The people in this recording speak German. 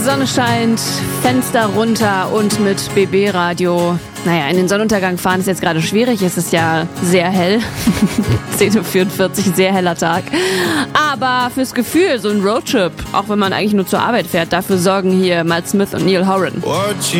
Sonne scheint, Fenster runter und mit BB-Radio. Naja, in den Sonnenuntergang fahren ist jetzt gerade schwierig. Es ist ja sehr hell. 10.44 Uhr, sehr heller Tag. Aber fürs Gefühl, so ein Roadtrip, auch wenn man eigentlich nur zur Arbeit fährt, dafür sorgen hier Matt Smith und Neil Horan.